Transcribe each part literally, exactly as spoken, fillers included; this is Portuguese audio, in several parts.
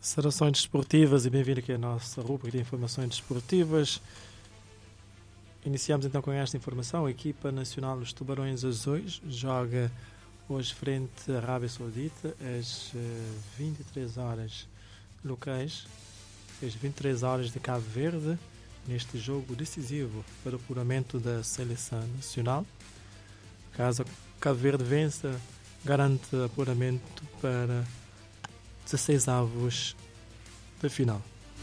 Saudações desportivas e bem-vindo aqui à nossa rubrica de informações desportivas. Iniciamos então com esta informação. A equipa nacional dos Tubarões Azuis joga hoje frente à Arábia Saudita às vinte e três horas locais, às vinte e três horas de Cabo Verde, neste jogo decisivo para o apuramento da seleção nacional. Caso Cabo Verde vença, garante apuramento para dezesseis avos da final.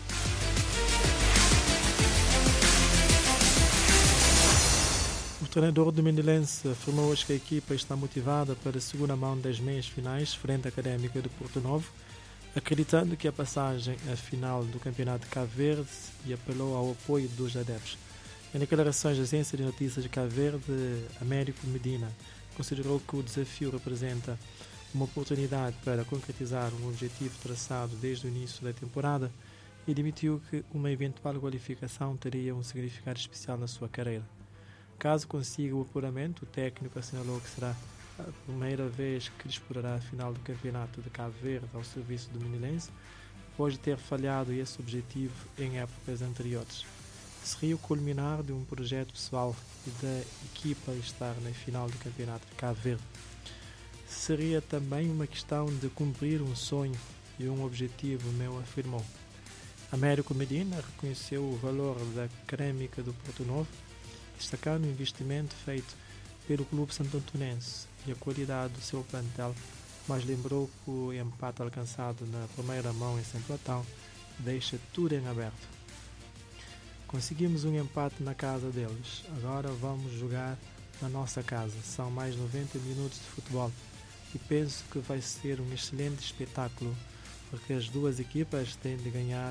O treinador do Mindelense afirmou hoje que a equipa está motivada para a segunda mão das meias finais frente à Académica de Porto Novo, acreditando que a passagem à final do Campeonato de Cabo Verde, e apelou ao apoio dos adeptos. Em declarações à agência de notícias de Cabo Verde, Américo Medina considerou que o desafio representa uma oportunidade para concretizar um objetivo traçado desde o início da temporada e admitiu que uma eventual qualificação teria um significado especial na sua carreira. Caso consiga o apuramento, o técnico assinalou que será a primeira vez que disputará a final do Campeonato de Cabo Verde ao serviço do Mindelense, depois de ter falhado esse objetivo em épocas anteriores. Seria o culminar de um projeto pessoal e da equipa estar na final do Campeonato de Cabo Verde. Seria também uma questão de cumprir um sonho e um objetivo meu, afirmou. Américo Medina reconheceu o valor da Académica do Porto Novo, destacando o investimento feito pelo clube santo-antonense e a qualidade do seu plantel, mas lembrou que o empate alcançado na primeira mão em São Platão deixa tudo em aberto. Conseguimos um empate na casa deles, agora vamos jogar na nossa casa. São mais noventa minutos de futebol e penso que vai ser um excelente espetáculo, porque as duas equipas têm de ganhar